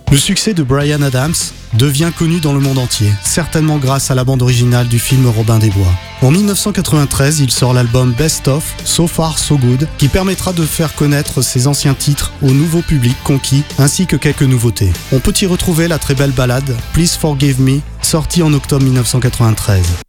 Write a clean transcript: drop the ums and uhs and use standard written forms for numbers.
Le succès de Bryan Adams devient connu dans le monde entier, certainement grâce à la bande originale du film Robin des Bois. En 1993, il sort l'album Best of, So Far So Good, qui permettra de faire connaître ses anciens titres au nouveau public conquis, ainsi que quelques nouveautés. On peut y retrouver la très belle ballade Please Forgive Me, sortie en octobre 1993.